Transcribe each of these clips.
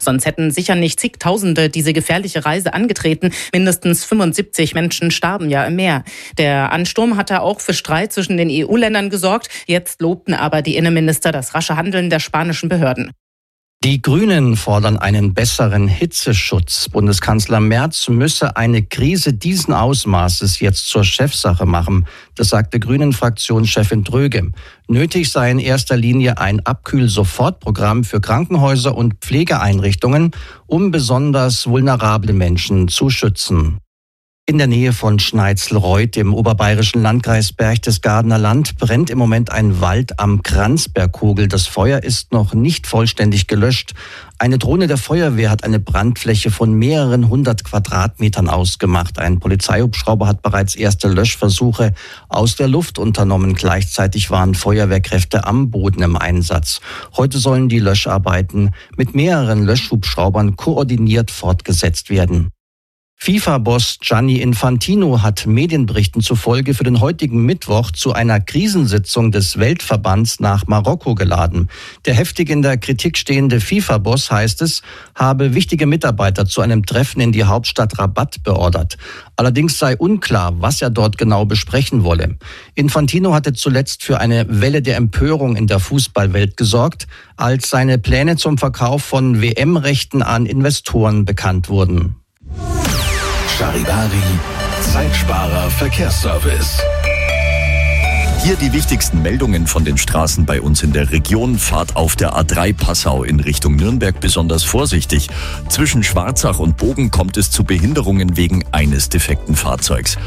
Sonst hätten sicher nicht zigtausende diese gefährliche Reise angetreten. Mindestens 75 Menschen starben ja im Meer. Der Ansturm hatte auch für Streit zwischen den EU-Ländern gesorgt. Jetzt lobten aber die Innenminister das rasche Handeln der spanischen Behörden. Die Grünen fordern einen besseren Hitzeschutz. Bundeskanzler Merz müsse eine Krise diesen Ausmaßes jetzt zur Chefsache machen. Das sagte Grünen-Fraktionschefin Dröge. Nötig sei in erster Linie ein Abkühl-Sofortprogramm für Krankenhäuser und Pflegeeinrichtungen, um besonders vulnerable Menschen zu schützen. In der Nähe von Schneizelreuth im oberbayerischen Landkreis Berchtesgadener Land brennt im Moment ein Wald am Kranzberghogel. Das Feuer ist noch nicht vollständig gelöscht. Eine Drohne der Feuerwehr hat eine Brandfläche von mehreren 100 Quadratmetern ausgemacht. Ein Polizeihubschrauber hat bereits erste Löschversuche aus der Luft unternommen. Gleichzeitig waren Feuerwehrkräfte am Boden im Einsatz. Heute sollen die Löscharbeiten mit mehreren Löschhubschraubern koordiniert fortgesetzt werden. FIFA-Boss Gianni Infantino hat Medienberichten zufolge für den heutigen Mittwoch zu einer Krisensitzung des Weltverbands nach Marokko geladen. Der heftig in der Kritik stehende FIFA-Boss, heißt es, habe wichtige Mitarbeiter zu einem Treffen in die Hauptstadt Rabat beordert. Allerdings sei unklar, was er dort genau besprechen wolle. Infantino hatte zuletzt für eine Welle der Empörung in der Fußballwelt gesorgt, als seine Pläne zum Verkauf von WM-Rechten an Investoren bekannt wurden. Charivari, Zeitsparer Verkehrsservice. Hier die wichtigsten Meldungen von den Straßen bei uns in der Region. Fahrt auf der A3 Passau in Richtung Nürnberg besonders vorsichtig. Zwischen Schwarzach und Bogen kommt es zu Behinderungen wegen eines defekten Fahrzeugs.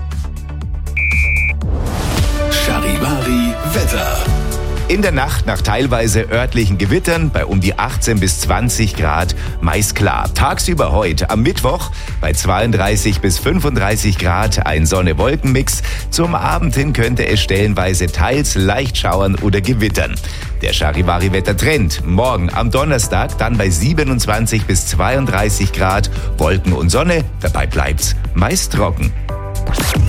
Charivari Wetter. In der Nacht nach teilweise örtlichen Gewittern bei um die 18 bis 20 Grad meist klar. Tagsüber heute am Mittwoch bei 32 bis 35 Grad ein Sonne-Wolken-Mix. Zum Abend hin könnte es stellenweise teils leicht schauern oder gewittern. Der Charivari-Wettertrend morgen am Donnerstag dann bei 27 bis 32 Grad Wolken und Sonne. Dabei bleibt's meist trocken.